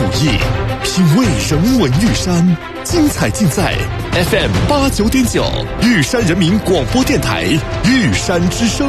艺，品味人文玉山，精彩尽在 FM89.9玉山人民广播电台玉山之声。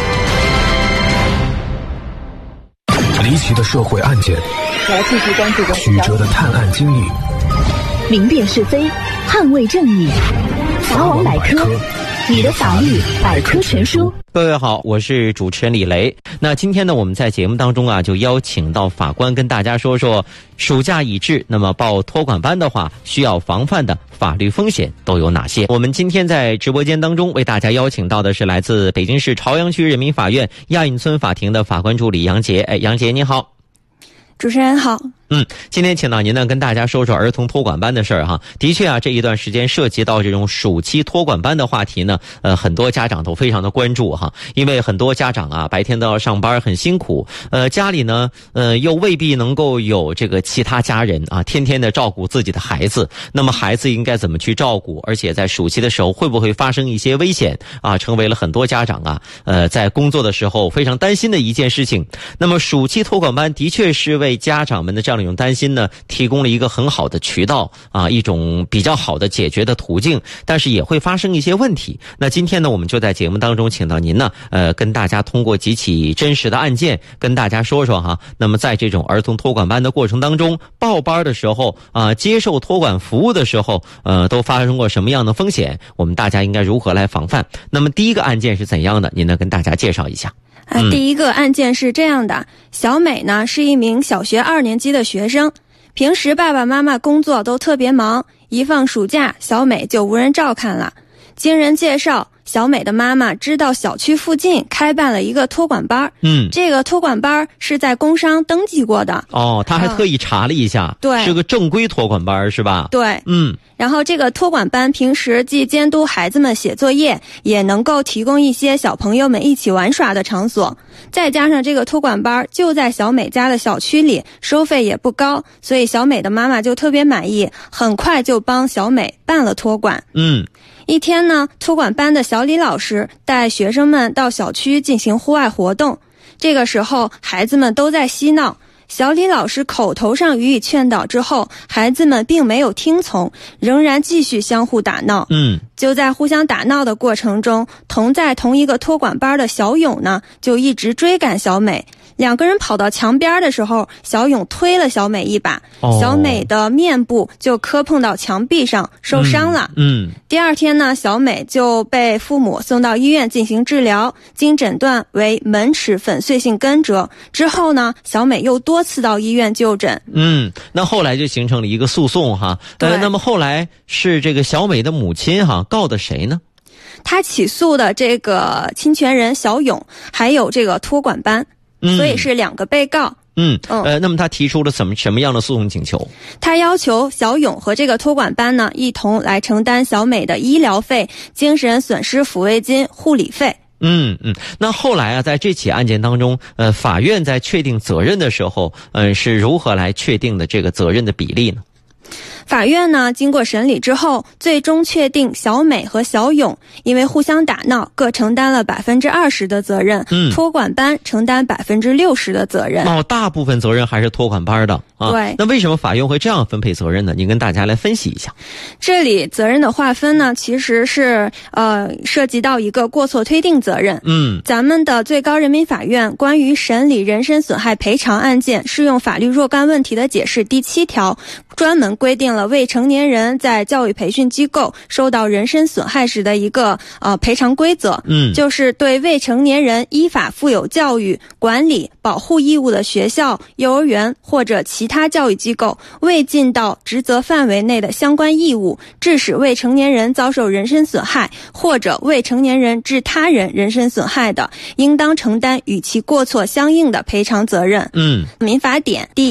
离奇的社会案件， 来继续关注中曲折的探案经历， 明辨是非，捍卫正义。法网百科，你的法律百科全书。 各位好，我是主持人李雷。那今天呢，我们在节目当中啊，就邀请到法官跟大家说说，暑假已至，那么报托管班的话，需要防范的法律风险都有哪些？我们今天在直播间当中为大家邀请到的是来自北京市朝阳区人民法院亚运村法庭的法官助理杨杰。杨杰你好。 主持人好。 今天请到您呢，跟大家说说儿童托管班的事儿哈。的确啊，这一段时间涉及到这种暑期托管班的话题呢，很多家长都非常的关注哈，因为很多家长啊，白天都要上班，很辛苦，家里呢，又未必能够有这个其他家人啊，天天的照顾自己的孩子。那么孩子应该怎么去照顾？而且在暑期的时候，会不会发生一些危险啊？成为了很多家长啊，在工作的时候非常担心的一件事情。那么暑期托管班的确是为家长们的这样一种担心呢，提供了一个很好的渠道啊，一种比较好的解决的途径，但是也会发生一些问题。那今天呢，我们就在节目当中请到您呢，跟大家通过几起真实的案件，跟大家说说哈。那么在这种儿童托管班的过程当中，报班的时候啊，接受托管服务的时候，都发生过什么样的风险？我们大家应该如何来防范？那么第一个案件是怎样的？您呢，跟大家介绍一下。 第一个案件是这样的，小美呢是一名小学2年级的学生，平时爸爸妈妈工作都特别忙，一放暑假，小美就无人照看了。经人介绍，小美的妈妈知道小区附近开办了一个托管班，这个托管班是在工商登记过的。哦， 他还特意查了一下，对，是个正规托管班是吧？ 对，然后这个托管班平时既监督孩子们写作业，也能够提供一些小朋友们一起玩耍的场所。再加上这个托管班就在小美家的小区里，收费也不高，所以小美的妈妈就特别满意，很快就帮小美办了托管。一天呢，托管班的小李老师带学生们到小区进行户外活动，这个时候孩子们都在嬉闹。小李老师口头上予以劝导之后，孩子们并没有听从，仍然继续相互打闹。就在互相打闹的过程中，在同一个托管班的小勇呢，就一直追赶小美。两个人跑到墙边的时候，小勇推了小美一把，小美的面部就磕碰到墙壁上，受伤了。第二天呢，小美就被父母送到医院进行治疗，经诊断为门齿粉碎性根折。之后呢，小美又多次到医院就诊。 那后来就形成了一个诉讼哈。那么后来是这个小美的母亲哈告的谁呢？ 她起诉的这个侵权人小勇，还有这个托管班。所以是2个被告。 那么他提出了什么样的诉讼请求？ 他要求小勇和这个托管班呢，一同来承担小美的医疗费、精神损失抚慰金、护理费。 那后来啊，在这起案件当中，法院在确定责任的时候，是如何来确定的这个责任的比例呢？ 法院呢，经过审理之后，最终确定小美和小勇因为互相打闹，各承担了20%的责任，托管班承担60%的责任。 大部分责任还是托管班的啊。对。那为什么法院会这样分配责任呢？您跟大家来分析一下。 这里责任的划分呢，其实是涉及到一个过错推定责任。咱们的最高人民法院关于审理人身损害赔偿案件适用法律若干问题的解释第7条，专门规定了未成年人在教育培训机构受到人身损害时的一个赔偿规则。就是对未成年人依法负有教育、管理、保护义务的学校、幼儿园或者其他教育机构未尽到职责范围内的相关义务，致使未成年人遭受人身损害，或者未成年人致他人人身损害的，应当承担与其过错相应的赔偿责任。民法典第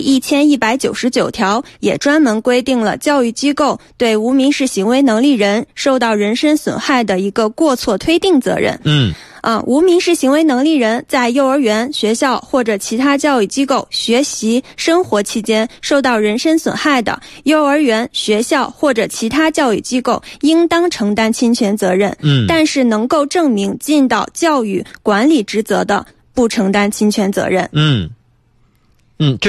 1199条也专门规定了教育机构对无民事行为能力人受到人身损害的一个过错推定责任。无民事行为能力人在幼儿园、学校或者其他教育机构学习生活期间受到人身损害的，幼儿园、学校或者其他教育机构应当承担侵权责任。但是能够证明尽到教育管理职责的，不承担侵权责任。